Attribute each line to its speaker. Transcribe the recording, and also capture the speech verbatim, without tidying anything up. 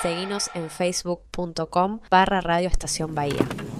Speaker 1: seguinos en facebook punto com barra Radio Estación Bahía.